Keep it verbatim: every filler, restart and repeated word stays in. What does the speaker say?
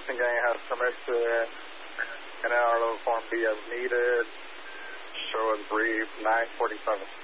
Houston gang has permit to N R Form B as needed. Show us brief nine forty-seven.